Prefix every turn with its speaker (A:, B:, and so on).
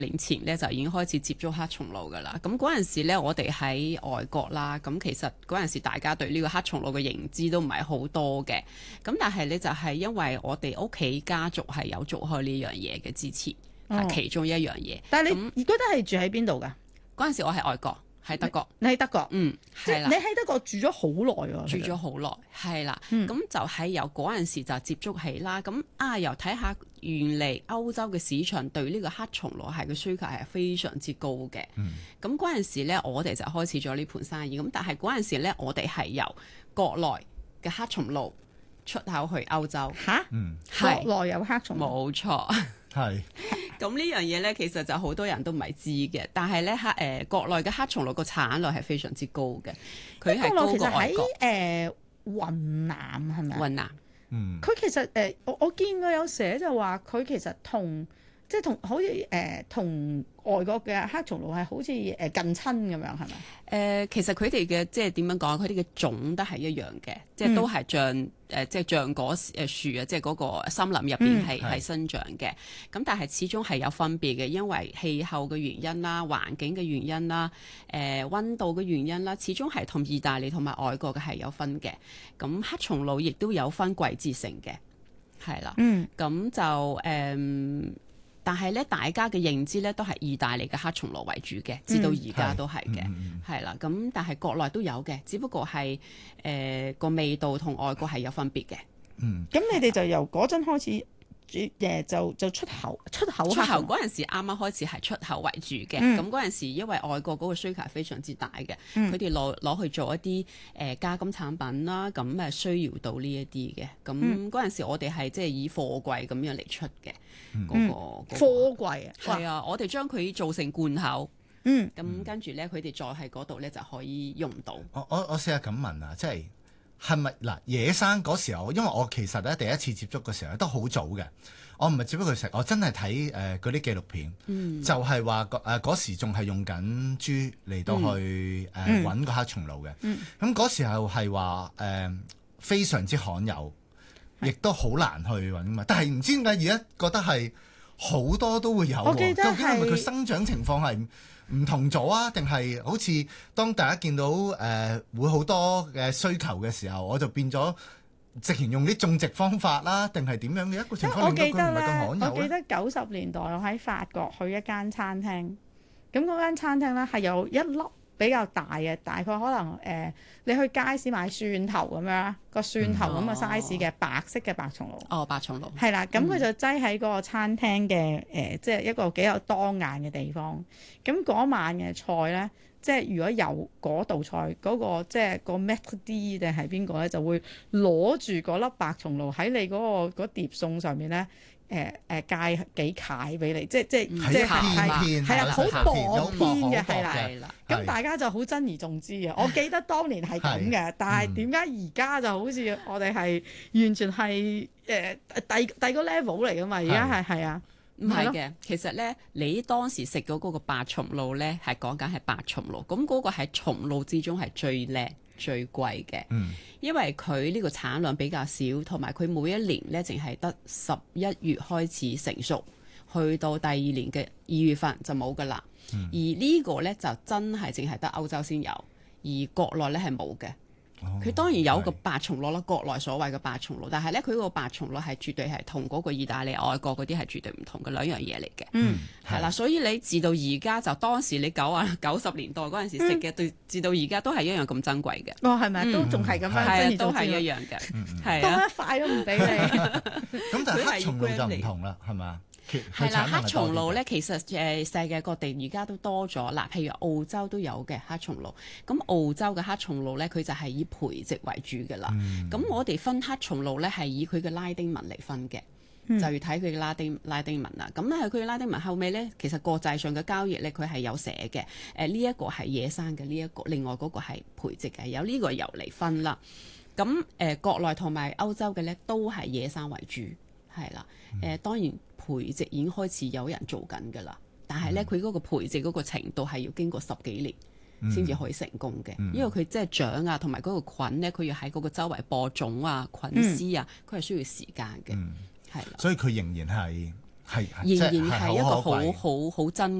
A: 年前咧就已經開始接觸黑松露噶啦，咁嗰陣時咧我哋喺外國啦，咁其實嗰陣時大家對呢個黑松露嘅認知都唔係好多嘅，咁但係咧就係因為我哋屋企家族係有做開呢樣嘢嘅之前，係其中一樣嘢。
B: 但係你覺得係住喺邊度㗎？
A: 嗰陣時我喺外國。喺德國，
B: 你喺德國，
A: 係啦，
B: 你喺德國住咗好耐喎，
A: 住咗好耐，係啦，咁就喺由嗰陣時就接觸起啦，咁又睇下原嚟歐洲嘅市場對呢個黑松露係嘅需求係非常之高嘅，咁嗰陣時咧我哋就開始咗呢盤生意，咁但係嗰陣時咧我哋係由國內嘅黑松露出口去歐洲，
B: 國內有黑松露，
A: 冇錯。
C: 係，
A: 咁呢樣嘢咧，其實就好多人都唔係知嘅，但係咧國內嘅黑松露個產量係非常之高嘅，佢係高過外國。
B: 喺雲南係咪？
A: 雲南，
B: 佢其實我見過有寫就話佢其實即係同好似同外國嘅黑松露係好似近親咁樣係咪？
A: 其實佢哋嘅即係點樣講？佢哋嘅種都係一樣嘅，即係都係即係橡果樹啊，即係嗰個森林入邊係生長嘅。咁但係始終係有分別嘅，因為氣候嘅原因啦、環境嘅原因啦、溫度嘅原因啦，始終係同意大利同埋外國嘅係有分嘅。咁黑松露亦都有分季節性嘅，係啦。咁就但係咧，大家嘅認知咧都係意大利嘅黑松露為主嘅，至到而家都係嘅，係啦。咁但係國內都有嘅，只不過係個味道同外國係有分別嘅。
B: 咁你哋就由嗰陣開始。就出口
A: 嗰陣時啱啱開始係出口為主嘅，咁嗰陣時因為外國嗰個需求係非常之大嘅，佢哋攞去做一啲加工產品啦，咁需要到呢一啲嘅，咁嗰陣時我哋係即係以貨櫃咁樣嚟出嘅嗰個
B: 貨櫃啊，
A: 係啊，我哋將佢做成罐口，咁跟住咧佢哋再喺嗰度咧就可以用到。
C: 我試下咁問啊，即係咪嗱野生嗰時候？因為我其實咧第一次接觸嘅時候都好早嘅，我唔係只不過食，我真係睇嗰啲紀錄片，就係話嗰時仲係用緊豬嚟到去揾個黑松露嘅。咁嗰時候係話非常之罕有，亦都好難去揾嘛。但係唔知點解而家覺得係好多都會有喎。究竟係咪佢生長情況係唔同咗啊？定係好似當大家見到會好多嘅需求嘅時候，我就變咗直情用啲種植方法啦？定係點樣嘅一個情況令到佢唔係咁罕有咧？
B: 我記得90年代我喺法國去一間餐廳，咁嗰間餐廳咧係有一粒比較大嘅，大概可能你去街市買蒜頭咁樣，個蒜頭咁嘅 size 嘅白色嘅白松露。白松露係啦，咁佢就擠喺嗰個餐廳嘅即係一個幾有當眼嘅地方。咁嗰晚嘅菜咧，即係如果有嗰道菜嗰個即係個 maître d' 定係邊個咧，就會攞住嗰粒白松露喺你嗰碟餸上面咧。介幾塊俾你，即係係啦，好薄片嘅係啦。咁大家就好珍而重之嘅。我記得當年係咁嘅，但係點解而家就好似我哋係完全係第個 level 嚟㗎嘛？而家係啊，
A: 唔係嘅。其實咧，你當時食到嗰個白松露咧，係講緊係白松露，咁嗰個係松露之中係最靚最貴嘅，因為佢呢個產量比較少，同埋佢每一年咧淨係得11月開始成熟，去到第二年嘅2月份就冇噶啦。而呢個咧就真係淨係得歐洲先有，而國內咧係冇嘅。佢當然有個白松露啦，國內所謂嘅白松露，但係咧佢個白松露係絕對係同嗰個意大利外國嗰啲係絕對唔同嘅兩樣嘢嚟嘅。係啦，所以你至到而家就當時你90年代嗰陣時食嘅，至到而家都係一樣咁珍貴嘅。
B: 係咪都仲係咁樣？
A: 都係一樣嘅。係
B: 啊，多一塊都唔俾你。
C: 咁但係黑松露就唔同啦，係嘛？
A: 係啦，黑松露咧，其實世界各地而家都多咗嗱，譬如澳洲都有嘅黑松露。咁澳洲嘅黑松露咧，佢就係以培植為主嘅啦。咁我哋分黑松露咧，係以佢嘅拉丁文嚟分嘅，就要睇佢嘅拉丁文啦。咁咧佢嘅拉丁文後尾咧，其實國際上嘅交易咧，佢係有寫嘅。呢一個係野生嘅，呢一個另外嗰個係培植嘅，有呢個由嚟分啦。咁國內同埋歐洲嘅咧，都係野生為主，係啦。當然。培植已經開始有人做緊㗎啦，但係咧佢嗰個培植嗰個程度係要經過10幾年先至可以成功嘅，因為佢即係長啊，同埋嗰個菌咧，佢要喺嗰個周圍播種啊、菌絲啊，佢係需要時間嘅，係啦。
C: 所以佢仍然係
A: 仍然係一個
C: 好可貴
A: 好珍